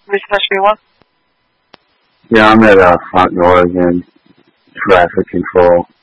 Reception 1? Yeah, I'm at Front Oregon Traffic Control.